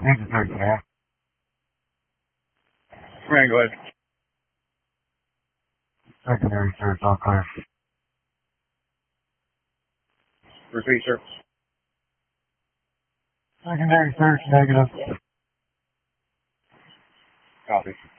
Negative search, yeah. Right, go ahead. Secondary search, all clear. Repeat, sir. Secondary search, negative. Copy.